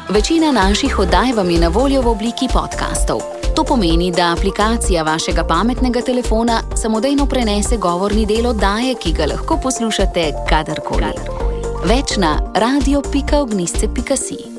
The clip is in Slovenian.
Večina naših oddaj vam je na voljo v obliki podcastov. To pomeni, da aplikacija vašega pametnega telefona samodejno prenese govorni del oddaje, ki ga lahko poslušate kadarkoli. Več na radio.ognisce.si.